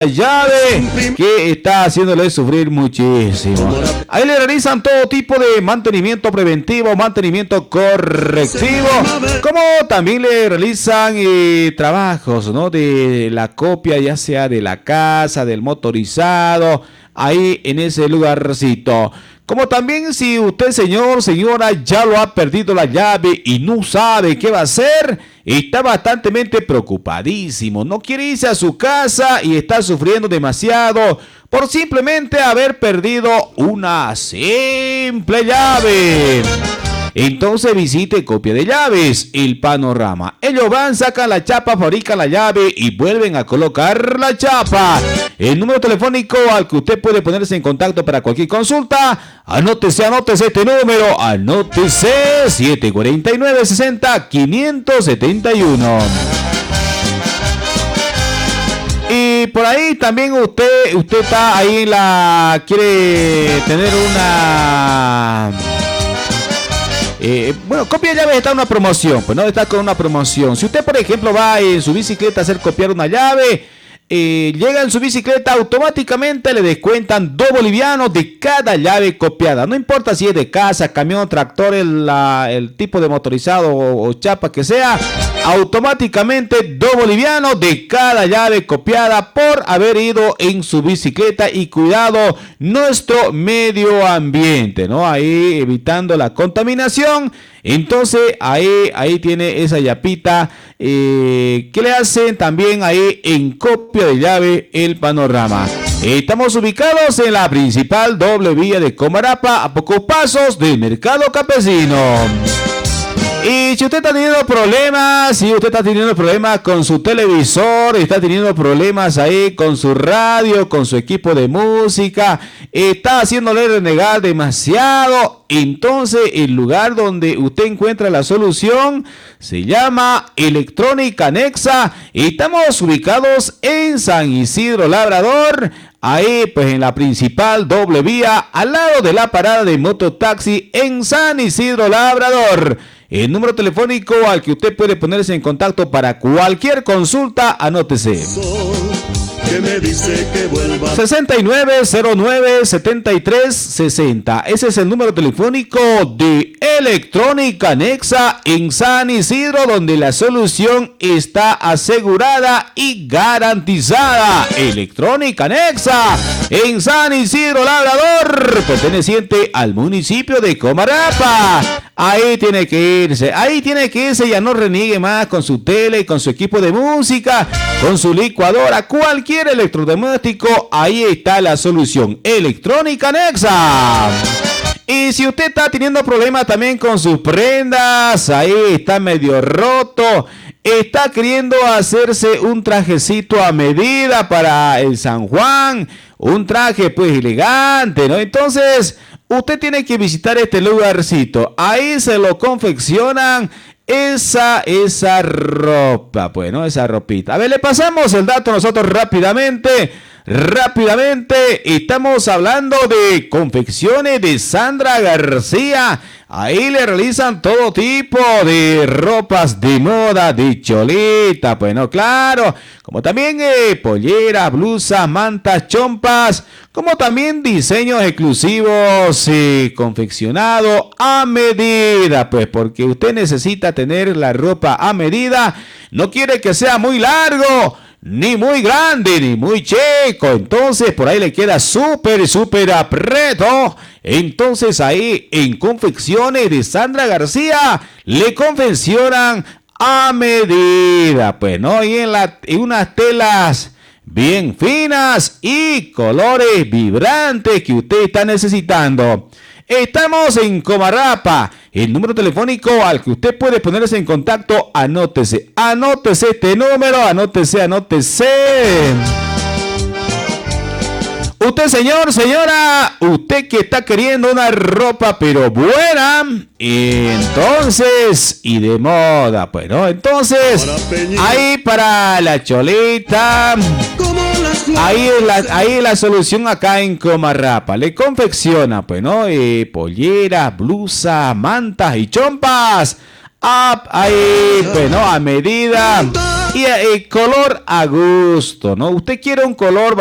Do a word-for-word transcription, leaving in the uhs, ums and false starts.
llave que está haciéndole sufrir muchísimo. Ahí le realizan todo tipo de mantenimiento preventivo, mantenimiento correctivo, como también le realizan eh, trabajos, ¿no? De la copia, ya sea de la casa, del motorizado, ahí en ese lugarcito. Como también si usted, señor, señora, ya lo ha perdido la llave y no sabe qué va a hacer, está bastante preocupadísimo, no quiere irse a su casa y está sufriendo demasiado por simplemente haber perdido una simple llave. Entonces visite Copia de Llaves, El Panorama. Ellos van, sacan la chapa, fabrican la llave y vuelven a colocar la chapa. El número telefónico al que usted puede ponerse en contacto para cualquier consulta, anótese, anótese este número, anótese siete cuatro nueve, seis cero, cinco siete uno. Y por ahí también usted, usted está ahí en la, quiere tener una... Eh, bueno, Copia de Llaves está en una promoción, pues no está con una promoción. Si usted, por ejemplo, va en su bicicleta a hacer copiar una llave, eh, llega en su bicicleta, automáticamente le descuentan dos bolivianos de cada llave copiada. No importa si es de casa, camión, tractor, el, la, el tipo de motorizado o, o chapa que sea, automáticamente dos bolivianos de cada llave copiada por haber ido en su bicicleta y cuidado nuestro medio ambiente, ¿no? Ahí evitando la contaminación. Entonces ahí, ahí tiene esa yapita eh, que le hacen también ahí en Copia de Llave El Panorama. Estamos ubicados en la principal doble vía de Comarapa, a pocos pasos del Mercado Campesino. Y si usted está teniendo problemas, si usted está teniendo problemas con su televisor, está teniendo problemas ahí con su radio, con su equipo de música, está haciéndole renegar demasiado, entonces el lugar donde usted encuentra la solución se llama Electrónica Nexa. Estamos ubicados en San Isidro Labrador, ahí pues en la principal doble vía, al lado de la parada de mototaxi en San Isidro Labrador. El número telefónico al que usted puede ponerse en contacto para cualquier consulta, anótese. Que me dice que vuelva. sesenta y nueve cero nueve, setenta y tres sesenta. Ese es el número telefónico de Electrónica Nexa en San Isidro, donde la solución está asegurada y garantizada. Electrónica Nexa en San Isidro Labrador, perteneciente al municipio de Comarapa. Ahí tiene que irse, ahí tiene que irse, ya no reniegue más con su tele, con su equipo de música, con su licuadora, cualquier electrodoméstico, ahí está la solución. Electrónica Nexa. Y si usted está teniendo problemas también con sus prendas, ahí está medio roto, está queriendo hacerse un trajecito a medida para el San Juan, un traje pues elegante, ¿no? Entonces usted tiene que visitar este lugarcito. Ahí se lo confeccionan esa, esa ropa, pues, ¿no? Esa ropita. A ver, le pasamos el dato nosotros rápidamente. Rápidamente, estamos hablando de confecciones de Sandra García. Ahí le realizan todo tipo de ropas de moda, de cholita, bueno, claro, como también eh, polleras, blusas, mantas, chompas, como también diseños exclusivos eh, confeccionados a medida, pues porque usted necesita tener la ropa a medida, no quiere que sea muy largo, ni muy grande, ni muy chico. Entonces por ahí le queda súper, súper apreto. Entonces ahí en Confecciones de Sandra García le confeccionan a medida, pues, ¿no? Y en, la, en unas telas bien finas y colores vibrantes que usted está necesitando. Estamos en Comarapa. El número telefónico al que usted puede ponerse en contacto, anótese, anótese este número, anótese, anótese. Usted, señor, señora, usted que está queriendo una ropa pero buena, entonces, y de moda, pues, ¿no? Entonces, ahí para la cholita, ahí es la, ahí es la solución acá en Comarapa. Le confecciona, pues, ¿no? Eh, polleras, blusas, mantas y chompas. Up, ahí, pues, ¿no? A medida. Y eh, color a gusto, ¿no? Usted quiere un color